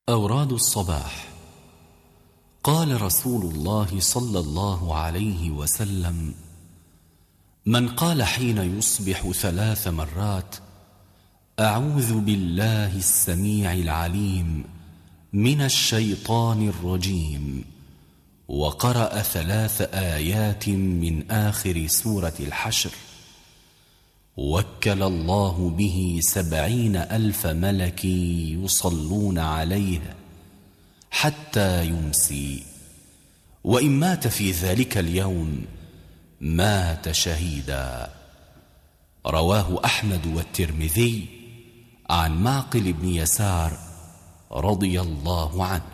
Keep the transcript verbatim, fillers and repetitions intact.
أوراد الصباح. قال رسول الله صلى الله عليه وسلم: من قال حين يصبح ثلاث مرات: أعوذ بالله السميع العليم من الشيطان الرجيم، وقرأ ثلاث آيات من آخر سورة الحشر، وكل الله به سبعين ألف ملك يصلون عليه حتى يمسي، وإن مات في ذلك اليوم مات شهيدا. رواه أحمد والترمذي عن معقل بن يسار رضي الله عنه.